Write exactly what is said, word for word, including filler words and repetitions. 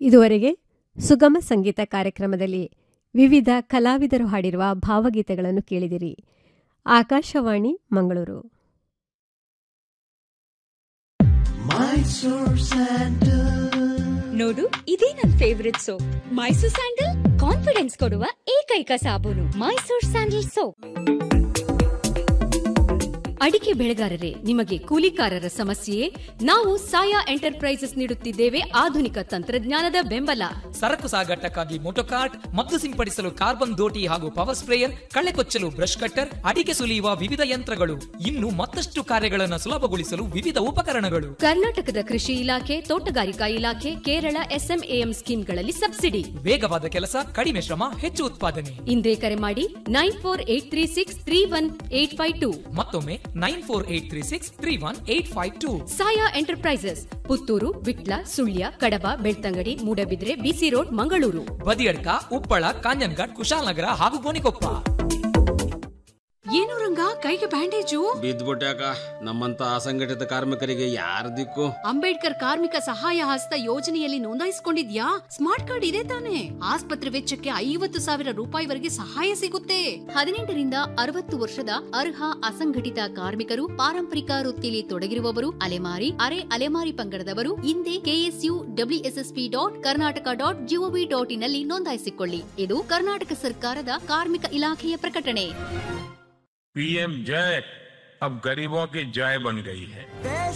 ಇದುವರೆಗೆ ಸುಗಮ ಸಂಗೀತ ಕಾರ್ಯಕ್ರಮದಲ್ಲಿ ವಿವಿಧ ಕಲಾವಿದರು ಹಾಡಿರುವ ಭಾವಗೀತೆಗಳನ್ನು ಕೇಳಿದಿರಿ. ಆಕಾಶವಾಣಿ ಮಂಗಳೂರು. ನೋಡು, ಇದೇ ನನ್ favourite soap Mysore sandal. Confidence ಕೊಡುವ ಏಕೈಕ ಸಾಬೂನು ಮೈಸೂರ್ ಸ್ಯಾಂಡಲ್ ಸೋಪ್. ಅಡಿಕೆ ಬೆಳೆಗಾರರೇ, ನಿಮಗೆ ಕೂಲಿಕಾರರ ಸಮಸ್ಯೆಯೇ? ನಾವು ಸಾಯಾ ಎಂಟರ್ಪ್ರೈಸಸ್ ನೀಡುತ್ತಿದ್ದೇವೆ ಆಧುನಿಕ ತಂತ್ರಜ್ಞಾನದ ಬೆಂಬಲ. ಸರಕು ಸಾಗಾಟಕ್ಕಾಗಿ ಮೋಟೋಕಾರ್ಟ್, ಮದ್ದು ಸಿಂಪಡಿಸಲು ಕಾರ್ಬನ್ ದೋಟಿ ಹಾಗೂ ಪವರ್ ಸ್ಪ್ರೇಯರ್, ಕಳೆ ಕೊಚ್ಚಲು ಬ್ರಷ್ ಕಟ್ಟರ್, ಅಡಿಕೆ ಸುಲಿಯುವ ವಿವಿಧ ಯಂತ್ರಗಳು, ಇನ್ನು ಮತ್ತಷ್ಟು ಕಾರ್ಯಗಳನ್ನು ಸುಲಭಗೊಳಿಸಲು ವಿವಿಧ ಉಪಕರಣಗಳು. ಕರ್ನಾಟಕದ ಕೃಷಿ ಇಲಾಖೆ, ತೋಟಗಾರಿಕಾ ಇಲಾಖೆ, ಕೇರಳ ಎಸ್ಎಂಎಎಂ ಸ್ಕೀಮ್ಗಳಲ್ಲಿ ಸಬ್ಸಿಡಿ. ವೇಗವಾದ ಕೆಲಸ, ಕಡಿಮೆ ಶ್ರಮ, ಹೆಚ್ಚು ಉತ್ಪಾದನೆ. ಇಂದೇ ಕರೆ ಮಾಡಿ nine four eight three six three one eight five two. ಮತ್ತೊಮ್ಮೆ nine four eight three six three one eight five two. Saya enterprises, Puttur, Vitla, Sullia, ಕಡಬ, ಬೆಳ್ತಂಗಡಿ, ಮೂಡಬಿದ್ರೆ, ಬಿಸಿ ರೋಡ್, ಮಂಗಳೂರು. ಬದಿಯಡ್ಕ, ಉಪ್ಪಳ, ಕಾಂಜನ್ಘಾಟ್, ಕುಶಾಲನಗರ ಹಾಗೂ ಗೋಣಿಕೊಪ್ಪ. ಏನು ರಂಗ, ಕೈಗೆ ಬ್ಯಾಂಡೇಜು? ಬಿದ್ದ್ಬಿಟ್ಯಾಕ. ನಮ್ಮಂತ ಅಸಂಘಟಿತ ಕಾರ್ಮಿಕರಿಗೆ ಯಾರ ದಿಕ್ಕು? ಅಂಬೇಡ್ಕರ್ ಕಾರ್ಮಿಕ ಸಹಾಯ ಹಸ್ತ ಯೋಜನೆಯಲ್ಲಿ ನೋಂದಾಯಿಸಿಕೊಂಡಿದ್ಯಾ? ಸ್ಮಾರ್ಟ್ ಕಾರ್ಡ್ ಇದೆ ತಾನೆ? ಆಸ್ಪತ್ರೆ ವೆಚ್ಚಕ್ಕೆ ಐವತ್ತು ಸಾವಿರ ರೂಪಾಯಿವರೆಗೆ ಸಹಾಯ ಸಿಗುತ್ತೆ. ಹದಿನೆಂಟರಿಂದ ಅರವತ್ತು ವರ್ಷದ ಅರ್ಹ ಅಸಂಘಟಿತ ಕಾರ್ಮಿಕರು, ಪಾರಂಪರಿಕ ವೃತ್ತಿಯಲ್ಲಿ ತೊಡಗಿರುವವರು, ಅಲೆಮಾರಿ, ಅರೆ ಅಲೆಮಾರಿ ಪಂಗಡದವರು ಹಿಂದೆ KSU WSSP dot Karnataka dot gov dot in ನಲ್ಲಿ ನೋಂದಾಯಿಸಿಕೊಳ್ಳಿ. ಇದು ಕರ್ನಾಟಕ ಸರ್ಕಾರದ ಕಾರ್ಮಿಕ ಇಲಾಖೆಯ ಪ್ರಕಟಣೆ. पीएम जय अब गरीबों की जय बन गई है.